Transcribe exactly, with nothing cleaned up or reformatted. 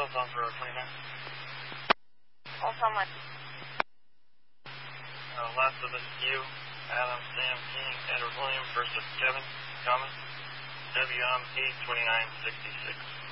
Hold on for twenty-nine. Hold on one. Uh, last of this you, Adam, Sam, King, Edward William, first of Kevin, Thomas, W M E twenty-nine sixty-six.